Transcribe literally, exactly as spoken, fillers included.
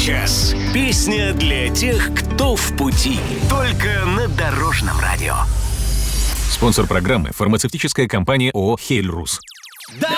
час. Песня для тех, кто в пути. Только на Дорожном радио. Спонсор программы — фармацевтическая компания ООО «Хейльрус». Да!